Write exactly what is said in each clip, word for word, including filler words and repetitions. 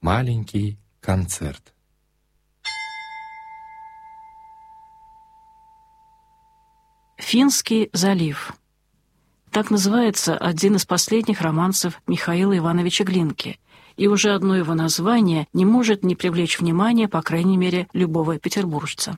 Маленький концерт. Финский залив. Так называется один из последних романсов Михаила Ивановича Глинки, и уже одно его название не может не привлечь внимание, по крайней мере, любого петербуржца.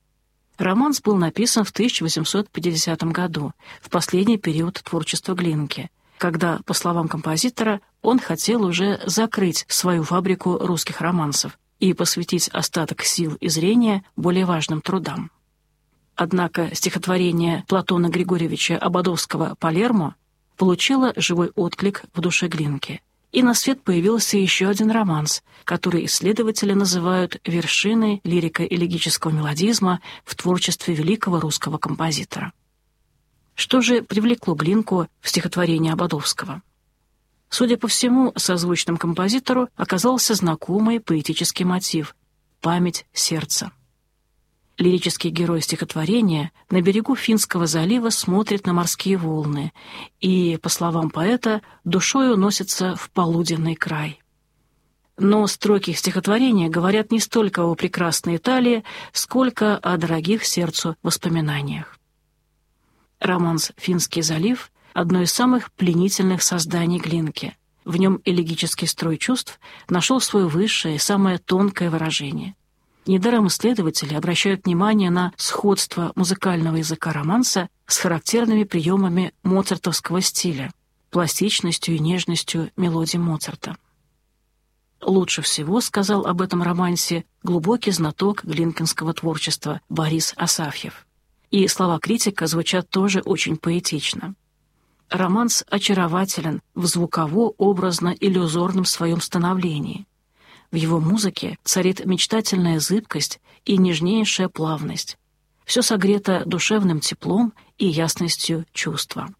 Романс был написан в тысяча восемьсот пятидесятом году, в последний период творчества Глинки, когда, по словам композитора, он хотел уже закрыть свою фабрику русских романсов и посвятить остаток сил и зрения более важным трудам. Однако стихотворение Платона Григорьевича Ободовского «Палермо» получило живой отклик в душе Глинки, и на свет появился еще один романс, который исследователи называют вершиной лирико-элегического мелодизма в творчестве великого русского композитора. Что же привлекло Глинку в стихотворении Ободовского? Судя по всему, созвучным композитору оказался знакомый поэтический мотив — память сердца. Лирический герой стихотворения на берегу Финского залива смотрит на морские волны и, по словам поэта, душою носится в полуденный край. Но строки стихотворения говорят не столько о прекрасной Италии, сколько о дорогих сердцу воспоминаниях. Романс «Финский залив» — одно из самых пленительных созданий Глинки. В нем элегический строй чувств нашел свое высшее и самое тонкое выражение. Недаром исследователи обращают внимание на сходство музыкального языка романса с характерными приемами моцартовского стиля, пластичностью и нежностью мелодий Моцарта. Лучше всего сказал об этом романсе глубокий знаток глинкинского творчества Борис Асафьев. И слова критика звучат тоже очень поэтично. Романс очарователен в звуково-образно-иллюзорном своем становлении. В его музыке царит мечтательная зыбкость и нежнейшая плавность. Все согрето душевным теплом и ясностью чувства.